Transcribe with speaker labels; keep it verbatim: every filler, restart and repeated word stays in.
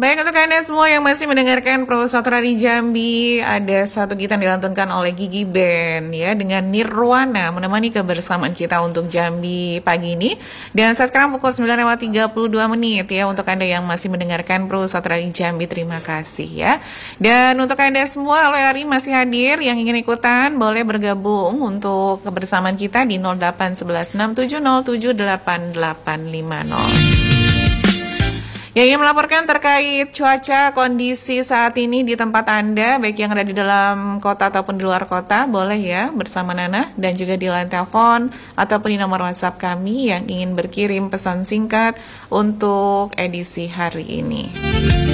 Speaker 1: Baik, untuk Anda semua yang masih mendengarkan Pro Suara di Jambi, ada satu gitar dilantunkan oleh Gigi Band ya dengan Nirwana menemani kebersamaan kita untuk Jambi pagi ini. Dan saat sekarang pukul sembilan lewat tiga puluh dua menit ya untuk Anda yang masih mendengarkan Pro Suara di Jambi, terima kasih ya. Dan untuk Anda semua kalau hari masih hadir yang ingin ikutan boleh bergabung untuk kebersamaan kita di nol delapan satu satu enam tujuh nol tujuh delapan delapan lima nol. Yang ingin melaporkan terkait cuaca kondisi saat ini di tempat Anda, baik yang ada di dalam kota ataupun di luar kota, boleh ya bersama Nana, dan juga di line telepon ataupun di nomor WhatsApp kami yang ingin berkirim pesan singkat untuk edisi hari ini.